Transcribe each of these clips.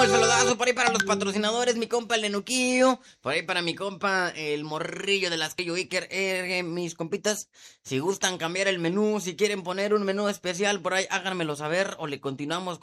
Ánimo el saludazo por ahí para los patrocinadores, mi compa el Enuquillo, por ahí para mi compa el Morrillo de las Cayo Iker, mis compitas, si gustan cambiar el menú, si quieren poner un menú especial por ahí, háganmelo saber o le continuamos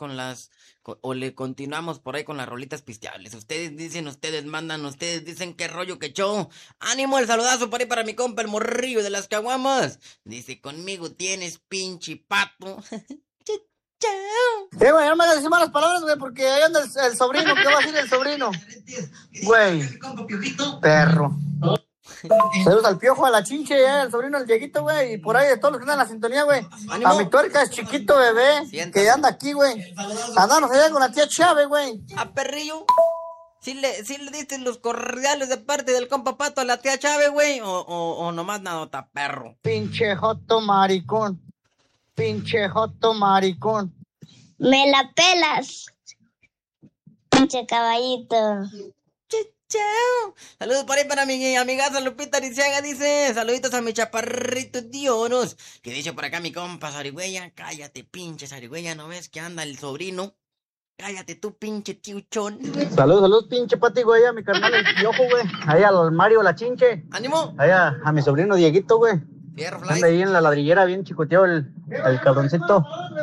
por ahí con las rolitas pisteables. Ustedes dicen, ustedes mandan, ustedes dicen qué rollo, qué show. Ánimo el saludazo por ahí para mi compa el Morrillo de las Caguamas. Dice, conmigo tienes pinche pato. Güey, no me hagas decir malas palabras, güey, porque ahí anda el sobrino. ¿Qué va a decir el sobrino? Güey, perro. Saludos al Piojo, a la Chinche, el sobrino del Dieguito, güey, y por ahí de todos los que andan en la sintonía, güey. ¡Ánimo! A mi tuerca es chiquito bebé, Siéntate. que anda aquí, güey. Andamos allá con la tía Chávez, güey. A perrillo. ¿Sí le diste los cordiales de parte del compa Pato a la tía Chávez, güey? ¿O nomás nadota, perro? Pinche joto maricón. Pinche joto maricón. Me la pelas, pinche caballito. Chao. Saludos por ahí para mi amigaza Lupita Ariciaga, dice. Saluditos a mi chaparrito Dioros. Que dice por acá mi compa Zarigüeya. Cállate, pinche Zarigüeya, ¿no ves que anda el sobrino? Cállate tú, pinche tiuchón. Saludos, pinche Pati, güey, a mi carnal el Piojo, güey. Ahí al Mario, la Chinche. ¡Ánimo! Ahí a mi sobrino Dieguito, güey. Fierro, Anda fly. ahí en la ladrillera bien chicoteado el cabroncito.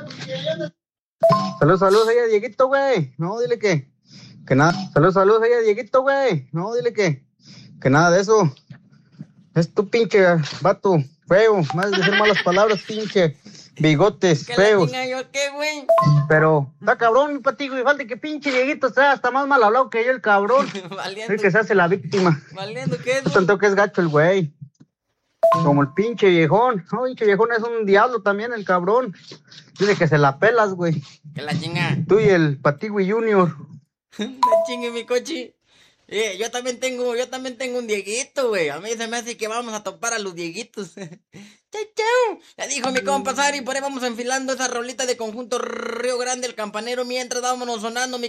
Saludos ahí a Dieguito, güey. No, dile que nada. Saludos ahí a Dieguito, güey. No, dile que nada de eso. Es tu pinche vato feo. Más de decir malas palabras, pinche bigotes ¿Qué feos. la yo qué, güey? Pero está cabrón, mi Pati, güey. Falta que pinche Dieguito sea hasta más mal hablado que yo, el cabrón. Valiendo. El que se hace la víctima. ¿Valiendo qué es, No güey? tanto que es gacho el güey. Como el pinche viejón. No, pinche viejón es un diablo también, el cabrón. Dice que se la pelas, güey. Que la chinga. Tú y el Patigui Junior. La chingue mi coche. Yo también tengo un Dieguito, güey. A mí se me hace que vamos a topar a los Dieguitos. Chau, chau. Le dijo mi compa Sari, por ahí vamos enfilando esa rolita de conjunto Río Grande, el campanero, mientras vámonos sonando mi